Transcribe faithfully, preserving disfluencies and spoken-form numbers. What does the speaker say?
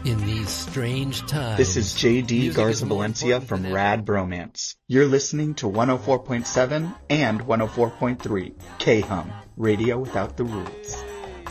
In these strange times. This is J D music Garza is more Valencia important from than Rad Bromance. You're listening to one oh four point seven and one oh four point three K-Hum, Radio Without the Rules.